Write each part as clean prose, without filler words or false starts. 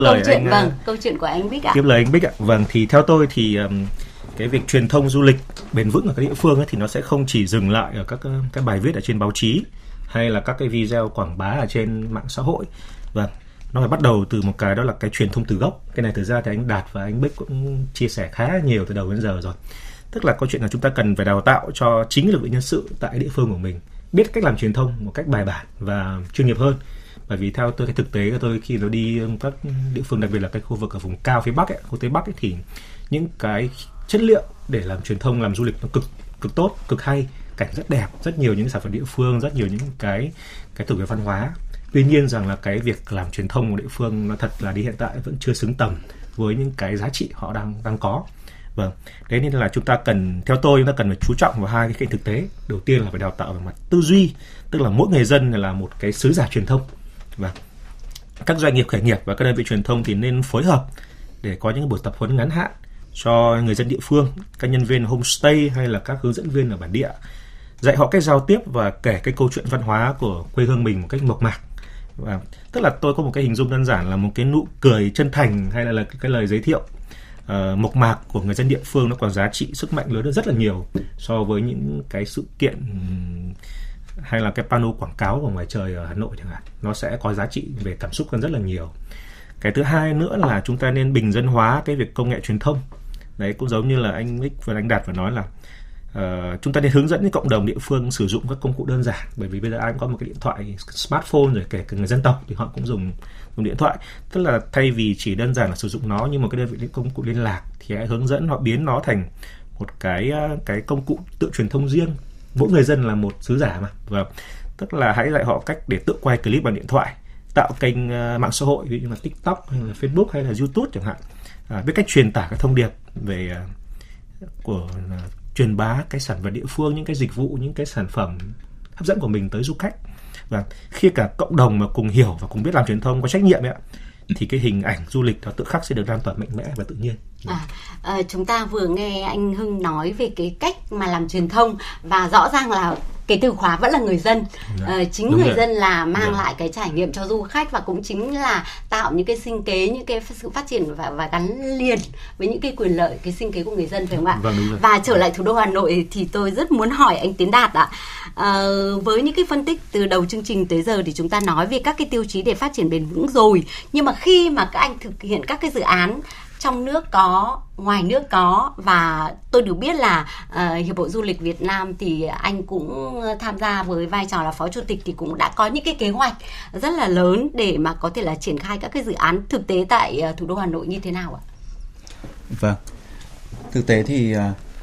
Câu chuyện của anh Bích ạ. Tiếp lời anh Bích ạ. Vâng, thì theo tôi thì cái việc truyền thông du lịch bền vững ở các địa phương ấy, thì nó sẽ không chỉ dừng lại ở các bài viết ở trên báo chí hay là các cái video quảng bá ở trên mạng xã hội. Vâng, nó phải bắt đầu từ một cái, đó là cái truyền thông từ gốc. Cái này thực ra thì anh Đạt và anh Bích cũng chia sẻ khá nhiều từ đầu đến giờ rồi. Tức là câu chuyện là chúng ta cần phải đào tạo cho chính lực lượng nhân sự tại địa phương của mình biết cách làm truyền thông một cách bài bản và chuyên nghiệp hơn. Bởi vì theo tôi, cái thực tế của tôi khi nó đi các địa phương, đặc biệt là cái khu vực ở vùng cao phía Bắc ấy, khu Tây Bắc ấy, thì những cái chất liệu để làm truyền thông, làm du lịch nó cực tốt, cực hay, cảnh rất đẹp, rất nhiều những sản phẩm địa phương, rất nhiều những cái thực về văn hóa. Tuy nhiên rằng là cái việc làm truyền thông của địa phương nó thật là đến hiện tại vẫn chưa xứng tầm với những cái giá trị họ đang có. Vâng, thế nên là chúng ta cần phải chú trọng vào hai cái thực tế. Đầu tiên là phải đào tạo về mặt tư duy, tức là mỗi người dân là một cái sứ giả truyền thông. Và các doanh nghiệp khởi nghiệp và các đơn vị truyền thông thì nên phối hợp để có những buổi tập huấn ngắn hạn cho người dân địa phương, các nhân viên homestay hay là các hướng dẫn viên ở bản địa, dạy họ cách giao tiếp và kể cái câu chuyện văn hóa của quê hương mình một cách mộc mạc. Và tức là tôi có một cái hình dung đơn giản là một cái nụ cười chân thành hay là cái lời giới thiệu mộc mạc của người dân địa phương nó còn giá trị, sức mạnh lớn hơn rất là nhiều so với những cái sự kiện hay là cái pano quảng cáo ở ngoài trời ở Hà Nội chẳng hạn. Nó sẽ có giá trị về cảm xúc hơn rất là nhiều. Cái thứ hai nữa là chúng ta nên bình dân hóa cái việc công nghệ truyền thông. Đấy, cũng giống như là anh Bích và anh Đạt vừa nói là chúng ta nên hướng dẫn những cộng đồng địa phương sử dụng các công cụ đơn giản. Bởi vì bây giờ ai cũng có một cái điện thoại smartphone rồi, kể cả người dân tộc thì họ cũng dùng điện thoại. Tức là thay vì chỉ đơn giản là sử dụng nó như một cái đơn vị công cụ liên lạc thì hãy hướng dẫn họ biến nó thành một cái công cụ tự truyền thông riêng. Mỗi người dân là một sứ giả mà. Và tức là hãy dạy họ cách để tự quay clip bằng điện thoại, tạo kênh mạng xã hội ví dụ như là TikTok hay là Facebook hay là YouTube chẳng hạn, biết cách truyền tải các thông điệp về truyền bá cái sản vật địa phương, những cái dịch vụ, những cái sản phẩm hấp dẫn của mình tới du khách. Và khi cả cộng đồng mà cùng hiểu và cùng biết làm truyền thông, có trách nhiệm ấy, thì cái hình ảnh du lịch nó tự khắc sẽ được lan tỏa mạnh mẽ và tự nhiên. Chúng ta vừa nghe anh Hưng nói về cái cách mà làm truyền thông, và rõ ràng là cái từ khóa vẫn là người dân. Chính đúng người rồi. Dân là mang lại cái trải nghiệm cho du khách, và cũng chính là tạo những cái sinh kế, những cái sự phát triển và gắn liền với những cái quyền lợi, cái sinh kế của người dân, phải không ạ? Và trở lại thủ đô Hà Nội thì tôi rất muốn hỏi anh Tiến Đạt ạ. Với những cái phân tích từ đầu chương trình tới giờ thì chúng ta nói về các cái tiêu chí để phát triển bền vững rồi, nhưng mà khi mà các anh thực hiện các cái dự án trong nước có, ngoài nước có, và tôi được biết là Hiệp hội Du lịch Việt Nam thì anh cũng tham gia với vai trò là phó chủ tịch, thì cũng đã có những cái kế hoạch rất là lớn để mà có thể là triển khai các cái dự án thực tế tại thủ đô Hà Nội như thế nào ạ? Vâng, thực tế thì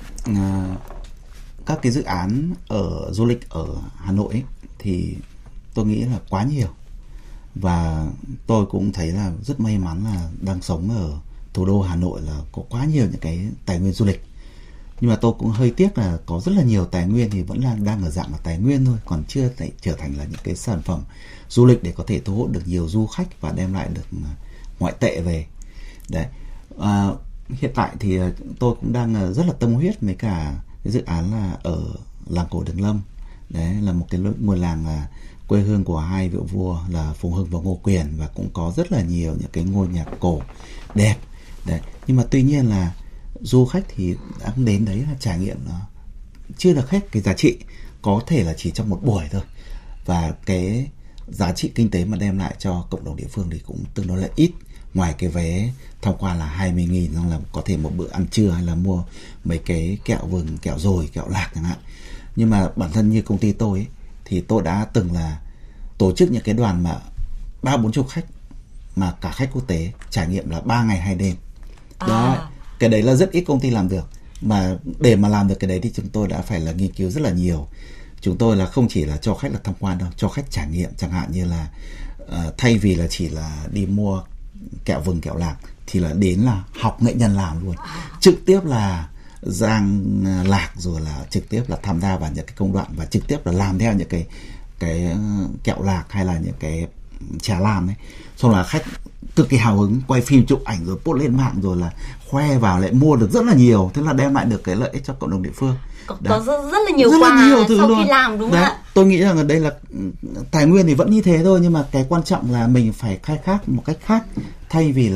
các cái dự án ở du lịch ở Hà Nội ấy, thì tôi nghĩ là quá nhiều, và tôi cũng thấy là rất may mắn là đang sống ở thủ đô Hà Nội là có quá nhiều những cái tài nguyên du lịch. Nhưng mà tôi cũng hơi tiếc là có rất là nhiều tài nguyên thì vẫn đang ở dạng là tài nguyên thôi, còn chưa thể trở thành là những cái sản phẩm du lịch để có thể thu hút được nhiều du khách và đem lại được ngoại tệ về. Đấy. Hiện tại thì tôi cũng đang rất là tâm huyết với cả cái dự án là ở làng cổ Đường Lâm. Đấy là một cái ngôi làng quê hương của hai vị vua là Phùng Hưng và Ngô Quyền, và cũng có rất là nhiều những cái ngôi nhà cổ đẹp. Đấy. Nhưng mà tuy nhiên là du khách thì đang đến đấy là trải nghiệm nó chưa được hết cái giá trị, có thể là chỉ trong một buổi thôi, và cái giá trị kinh tế mà đem lại cho cộng đồng địa phương thì cũng tương đối là ít. Ngoài cái vé tham quan là 20.000 xong là có thể một bữa ăn trưa hay là mua mấy cái kẹo vừng, kẹo dồi, kẹo lạc chẳng hạn. Nhưng mà bản thân như công ty tôi ấy, thì tôi đã từng là tổ chức những cái đoàn mà 30-40 khách, mà cả khách quốc tế, trải nghiệm là 3 ngày 2 đêm. Đó, cái đấy là rất ít công ty làm được. Mà để mà làm được cái đấy thì chúng tôi đã phải là nghiên cứu rất là nhiều. Chúng tôi là không chỉ là cho khách là tham quan đâu, cho khách trải nghiệm, chẳng hạn như là thay vì là chỉ là đi mua kẹo vừng, kẹo lạc thì là đến là học nghệ nhân làm luôn, trực tiếp là rang lạc, rồi là trực tiếp là tham gia vào những cái công đoạn và trực tiếp là làm theo những cái kẹo lạc hay là những cái trà lam ấy. Xong là khách cực kỳ hào hứng, quay phim chụp ảnh rồi post lên mạng, rồi là khoe vào lại mua được rất là nhiều, thế là đem lại được cái lợi ích cho cộng đồng địa phương. Có rất là nhiều quà sau khi làm, đúng không ạ? Tôi nghĩ rằng ở đây là tài nguyên thì vẫn như thế thôi, nhưng mà cái quan trọng là mình phải khai thác một cách khác, thay vì là